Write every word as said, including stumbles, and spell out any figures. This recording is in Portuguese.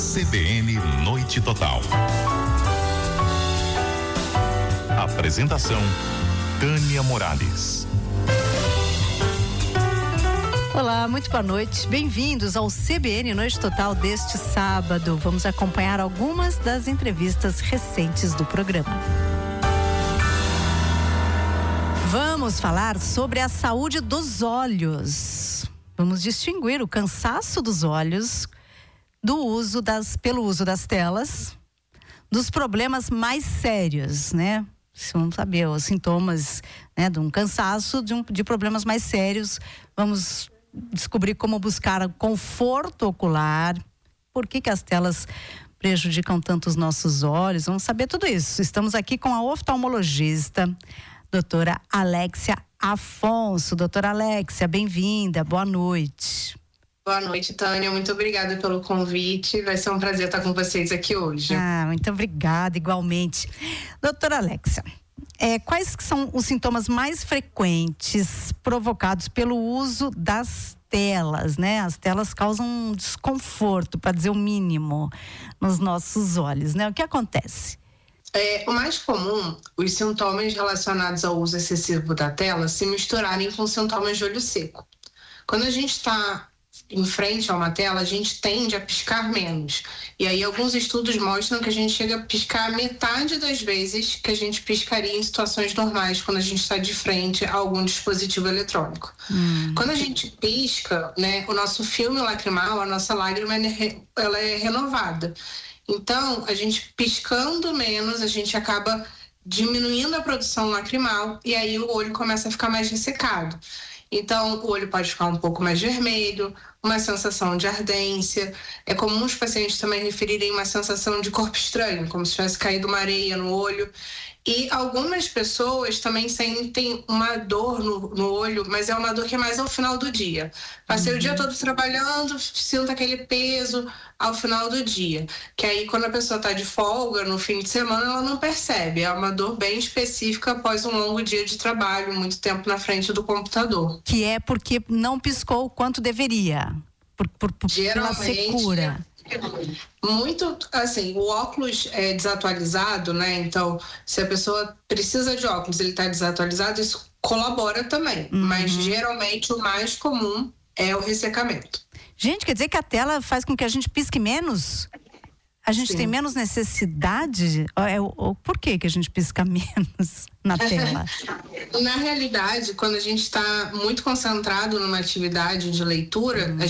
C B N Noite Total. Apresentação: Tânia Morales. Olá, muito boa noite. Bem-vindos ao C B N Noite Total deste sábado. Vamos acompanhar algumas das entrevistas recentes do programa. Vamos falar sobre a saúde dos olhos. Vamos distinguir o cansaço dos olhos do uso das, pelo uso das telas, dos problemas mais sérios, né? Vamos saber os sintomas, né, de um cansaço, de, um, de problemas mais sérios. Vamos descobrir como buscar conforto ocular, por que que as telas prejudicam tanto os nossos olhos. Vamos saber tudo isso. Estamos aqui com a oftalmologista, doutora Alexia Afonso. Doutora Alexia, bem-vinda, boa noite. Boa noite, Tânia, muito obrigada pelo convite, vai ser um prazer estar com vocês aqui hoje. Ah, muito obrigada, igualmente. Doutora Alexia, é, quais são os sintomas mais frequentes provocados pelo uso das telas, né? As telas causam um desconforto, para dizer o mínimo, nos nossos olhos, né? O que acontece? É, o mais comum, os sintomas relacionados ao uso excessivo da tela se misturarem com sintomas de olho seco. Quando a gente está em frente a uma tela, a gente tende a piscar menos. E aí alguns estudos mostram que a gente chega a piscar metade das vezes que a gente piscaria em situações normais, quando a gente está de frente a algum dispositivo eletrônico. Hum. Quando a gente pisca, né, o nosso filme lacrimal, a nossa lágrima, ela é renovada. Então, a gente piscando menos, a gente acaba diminuindo a produção lacrimal e aí o olho começa a ficar mais ressecado. Então, o olho pode ficar um pouco mais vermelho, uma sensação de ardência. É comum os pacientes também referirem uma sensação de corpo estranho, como se tivesse caído uma areia no olho. E algumas pessoas também sentem uma dor no, no olho, mas é uma dor que é mais ao final do dia. Passei uhum. o dia todo trabalhando, sinto aquele peso ao final do dia. Que aí, quando a pessoa está de folga, no fim de semana, ela não percebe. É uma dor bem específica após um longo dia de trabalho, muito tempo na frente do computador. Que é porque não piscou o quanto deveria, por, por, por, pela secura. Muito, assim, o óculos é desatualizado, né? Então, se a pessoa precisa de óculos, ele está desatualizado, isso colabora também. Uhum. Mas, geralmente, o mais comum é o ressecamento. Gente, quer dizer que a tela faz com que a gente pisque menos? A gente Sim. tem menos necessidade? É, o, por que que a gente pisca menos na tela? Na realidade, quando a gente está muito concentrado numa atividade de leitura, hum.